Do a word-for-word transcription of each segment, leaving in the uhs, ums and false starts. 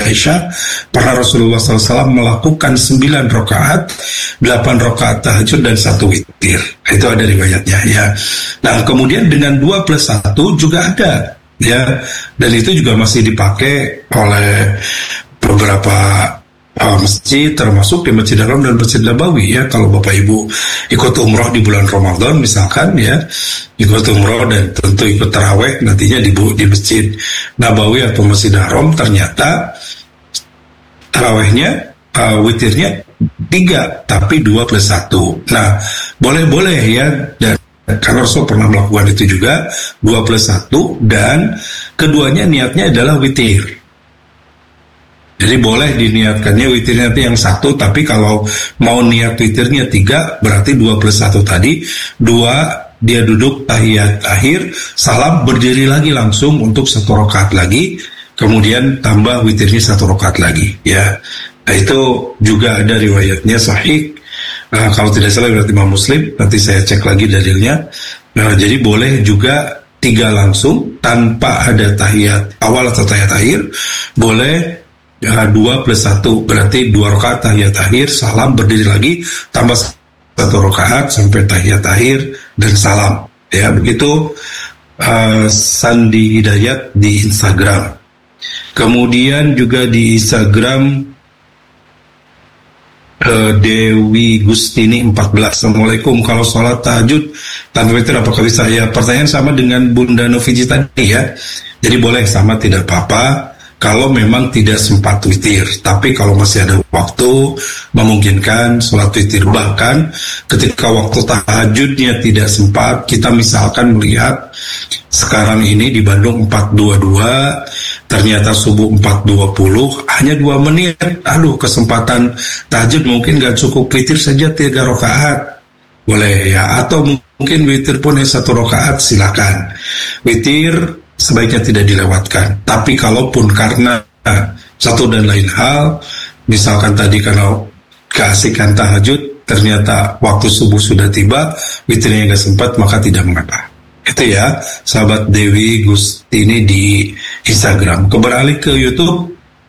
Aisyah, pernah Rasulullah shallallahu alaihi wasallam melakukan sembilan rakaat, delapan rakaat tahajud dan satu witir. Itu ada riwayatnya ya. Nah kemudian dengan dua plus satu juga ada ya, dan itu juga masih dipakai oleh beberapa Uh, masjid, termasuk di Masjid Haram dan Masjid Nabawi ya. Kalau Bapak Ibu ikut umroh di bulan Ramadan misalkan ya, ikut umroh dan tentu ikut taraweh nantinya di, di Masjid Nabawi atau Masjid Haram, ternyata tarawehnya uh, witirnya tiga tapi dua plus satu. Nah boleh-boleh ya, dan karena Rasul pernah melakukan itu juga, dua plus satu, dan keduanya niatnya adalah witir. Jadi boleh diniatkannya witirnya nanti yang satu, tapi kalau mau niat witirnya tiga, berarti dua plus satu tadi, dua dia duduk tahiyat akhir, salam, berdiri lagi langsung untuk satu rakaat lagi, kemudian tambah witirnya satu rakaat lagi, ya. Nah itu juga ada riwayatnya sahih, uh, kalau tidak salah berarti Imam Muslim, nanti saya cek lagi dalilnya. Nah jadi boleh juga tiga langsung tanpa ada tahiyat awal atau tahiyat akhir, boleh. Ya, dua plus satu berarti dua rakaat tahiyat akhir, salam, berdiri lagi, tambah satu rakaat sampai tahiyat akhir dan salam. Ya begitu uh, Sandi Hidayat di Instagram. Kemudian juga di Instagram uh, Dewi Gustini empat belas. Assalamualaikum, kalau sholat tahajud tanpa witir apakah bisa? Ya pertanyaan sama dengan Bunda Noviji tadi ya. Jadi boleh sama, tidak apa-apa kalau memang tidak sempat witir. Tapi kalau masih ada waktu memungkinkan sholat witir. Bahkan ketika waktu tahajudnya tidak sempat, kita misalkan melihat sekarang ini di Bandung empat dua puluh dua, ternyata subuh empat dua puluh, hanya dua menit, aduh kesempatan tahajud mungkin gak cukup, witir saja tiga rakaat boleh ya, atau mungkin witir pun satu rakaat silakan. Witir sebaiknya tidak dilewatkan. Tapi kalaupun karena satu dan lain hal, misalkan tadi kalau keasikan tahajud, ternyata waktu subuh sudah tiba, witirnya nggak sempat, maka tidak mengapa. Itu ya, sahabat Dewi Gustini di Instagram. Beralih ke YouTube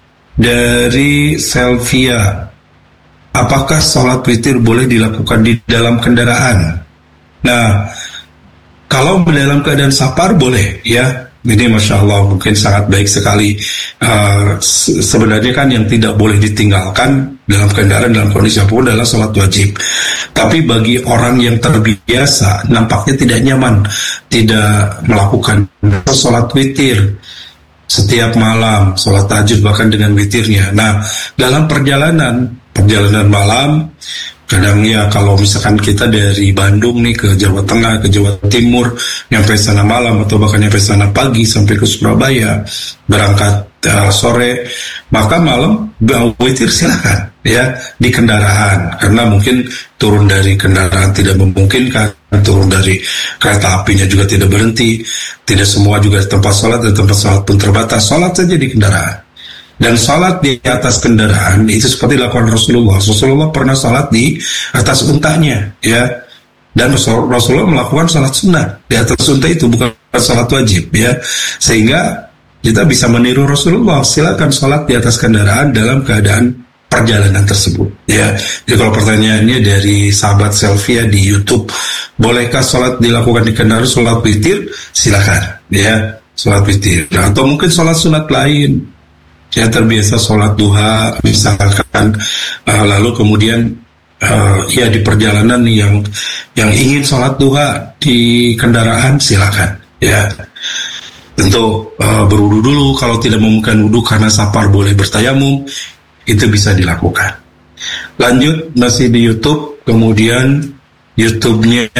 dari Selvia. Apakah sholat witir boleh dilakukan di dalam kendaraan? Nah, kalau dalam keadaan safar boleh ya. Ini Masya Allah mungkin sangat baik sekali. uh, se- Sebenarnya kan yang tidak boleh ditinggalkan dalam kendaraan dalam kondisi apapun adalah sholat wajib. Tapi bagi orang yang terbiasa, nampaknya tidak nyaman tidak melakukan sholat witir setiap malam, sholat tahajud bahkan dengan witirnya. Nah dalam perjalanan Perjalanan malam, kadang ya kalau misalkan kita dari Bandung nih ke Jawa Tengah, ke Jawa Timur, nyampe sana malam atau bahkan nyampe sana pagi sampai ke Surabaya, berangkat uh, sore, maka malam witir silakan ya di kendaraan, karena mungkin turun dari kendaraan tidak memungkinkan, turun dari kereta apinya juga tidak berhenti, tidak semua juga tempat sholat, dan tempat sholat pun terbatas, sholat saja di kendaraan. Dan sholat di atas kendaraan itu seperti dilakukan Rasulullah. Rasulullah pernah sholat di atas untanya, ya. Dan Rasulullah melakukan sholat sunnah di atas unta itu, bukan sholat wajib, ya. Sehingga kita bisa meniru Rasulullah. Silakan sholat di atas kendaraan dalam keadaan perjalanan tersebut, ya. Jadi kalau pertanyaannya dari sahabat Selvia di YouTube, bolehkah sholat dilakukan di kendaraan, sholat witir? Silakan, ya, sholat witir. Nah, atau mungkin sholat sunat lain. Ya terbiasa sholat duha misalkan, uh, lalu kemudian uh, ya di perjalanan yang yang ingin sholat duha di kendaraan silakan ya. Tentu uh, berwudu dulu, kalau tidak memungkinkan wudu karena safar boleh bertayamum, itu bisa dilakukan. Lanjut masih di YouTube, kemudian YouTube-nya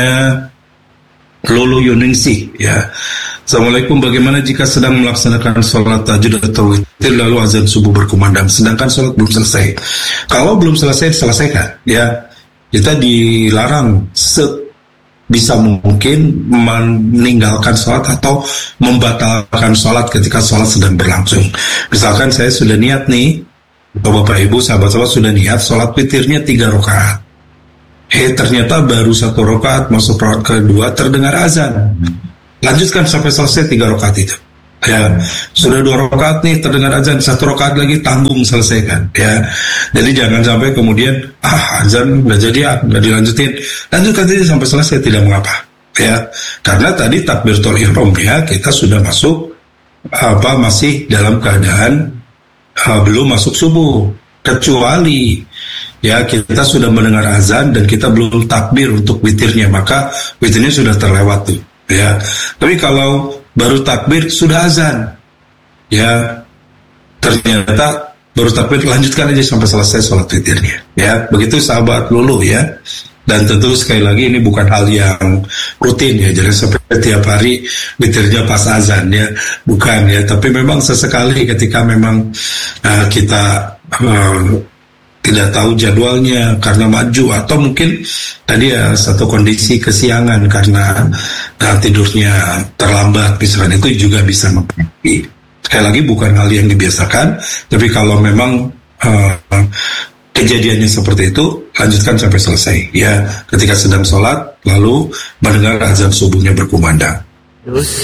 Lulu Yuningsih ya. Assalamualaikum, bagaimana jika sedang melaksanakan sholat tahajud atau witir lalu azan subuh berkumandang sedangkan sholat belum selesai? Kalau belum selesai, selesaikan ya. Kita dilarang sebisa mungkin meninggalkan sholat atau membatalkan sholat ketika sholat sedang berlangsung. Misalkan saya sudah niat nih, Bapak Ibu sahabat-sahabat sudah niat sholat witirnya tiga rakaat. Eh ternyata baru satu rakaat masuk rakaat kedua terdengar azan. Lanjutkan sampai selesai tiga rakaat itu. Ya, sudah dua rakaat nih terdengar azan, satu rakaat lagi tanggung selesaikan. Ya, jadi jangan sampai kemudian ah azan udah jadi ah, udah dilanjutin, lanjutkan saja sampai selesai tidak mengapa. Ya, karena tadi takbiratul ihram ya kita sudah masuk apa masih dalam keadaan uh, belum masuk subuh, kecuali ya kita sudah mendengar azan dan kita belum takbir untuk witirnya, maka witirnya sudah terlewat tuh. Ya, tapi kalau baru takbir sudah azan, ya ternyata baru takbir lanjutkan aja sampai selesai sholat witirnya. Ya, begitu sahabat lulu ya. Dan tentu sekali lagi ini bukan hal yang rutin ya, jadi sampai tiap hari witirnya pas azan ya, bukan ya. Tapi memang sesekali ketika memang uh, kita uh, tidak tahu jadwalnya karena maju atau mungkin tadi ya satu kondisi kesiangan karena uh, tidurnya terlambat misalnya, itu juga bisa mempengaruhi. Sekali lagi bukan hal yang dibiasakan, tapi kalau memang uh, kejadiannya seperti itu lanjutkan sampai selesai ya, ketika sedang sholat lalu mendengar azan subuhnya berkumandang.